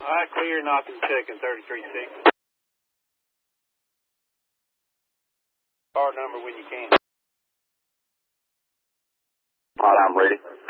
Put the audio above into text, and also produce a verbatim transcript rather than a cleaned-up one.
All right, clear, nothing checking, thirty-three six. Car number when you can. All right, I'm ready.